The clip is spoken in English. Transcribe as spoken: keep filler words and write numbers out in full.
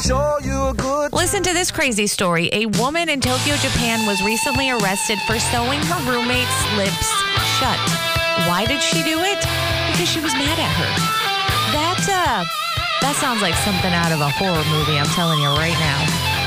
show you a good. Listen to this crazy story. A woman in Tokyo, Japan was recently arrested for sewing her roommate's lips shut. Why did she do it? Because she was mad at her. That, uh, that sounds like something out of a horror movie, I'm telling you right now.